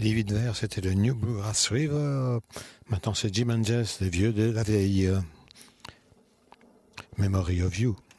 Livide Vert, c'était le New Bluegrass River. Maintenant, c'est Jim and Jess, les vieux de la vieille. Memory of You.